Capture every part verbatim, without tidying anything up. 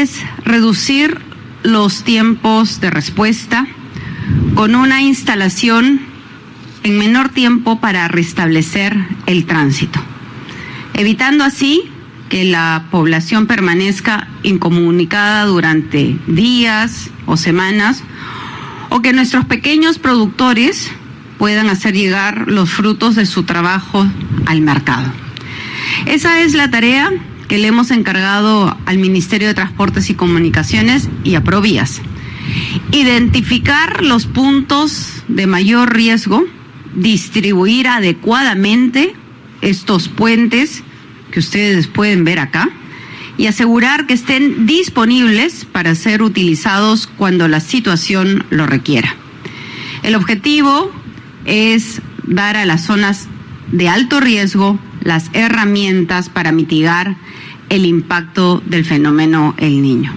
es reducir los tiempos de respuesta con una instalación en menor tiempo para restablecer el tránsito, evitando así que la población permanezca incomunicada durante días o semanas, o que nuestros pequeños productores puedan hacer llegar los frutos de su trabajo al mercado. Esa es la tarea que le hemos encargado al Ministerio de Transportes y Comunicaciones y a Provías. Identificar los puntos de mayor riesgo, distribuir adecuadamente estos puentes que ustedes pueden ver acá y asegurar que estén disponibles para ser utilizados cuando la situación lo requiera. El objetivo es dar a las zonas de alto riesgo las herramientas para mitigar el impacto del fenómeno El Niño.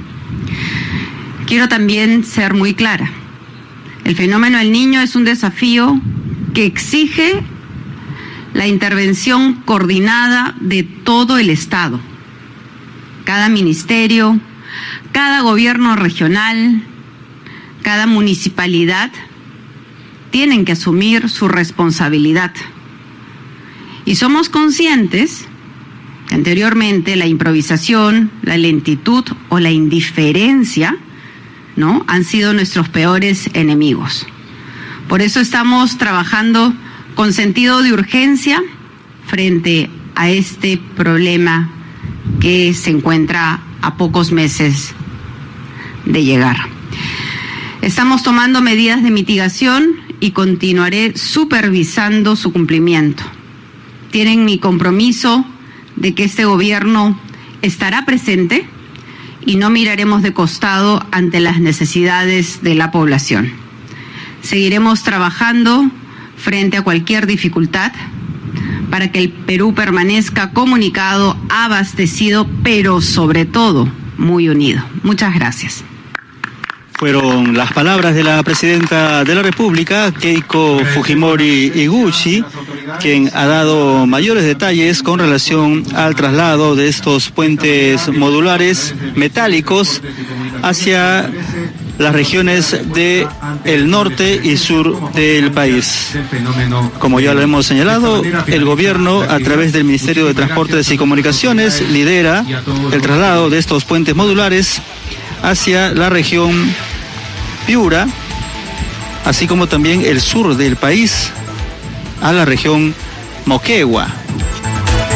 Quiero también ser muy clara. El fenómeno El Niño es un desafío que exige la intervención coordinada de todo el Estado. Cada ministerio, cada gobierno regional, cada municipalidad tienen que asumir su responsabilidad. Y somos conscientes que anteriormente la improvisación, la lentitud o la indiferencia, ¿no?, han sido nuestros peores enemigos. Por eso estamos trabajando con sentido de urgencia frente a este problema que se encuentra a pocos meses de llegar. Estamos tomando medidas de mitigación y continuaré supervisando su cumplimiento. Tienen mi compromiso de que este gobierno estará presente y no miraremos de costado ante las necesidades de la población. Seguiremos trabajando frente a cualquier dificultad para que el Perú permanezca comunicado, abastecido, pero sobre todo muy unido. Muchas gracias. Fueron las palabras de la presidenta de la República, Keiko Fujimori Iguchi, quien ha dado mayores detalles con relación al traslado de estos puentes modulares metálicos hacia las regiones del norte y sur del país. Como ya lo hemos señalado, el gobierno, a través del Ministerio de Transportes y Comunicaciones, lidera el traslado de estos puentes modulares hacia la región Piura, así como también el sur del país, a la región Moquegua.